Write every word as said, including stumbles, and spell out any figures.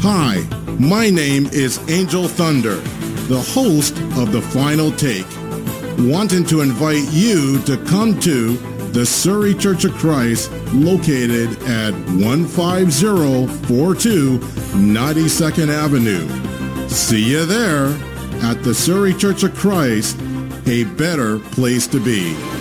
Hi, my name is Angel Thunder, the host of The Final Take, wanting to invite you to come to the Surrey Church of Christ, located at one five zero four two ninety-second Avenue. See you there at the Surrey Church of Christ, a better place to be.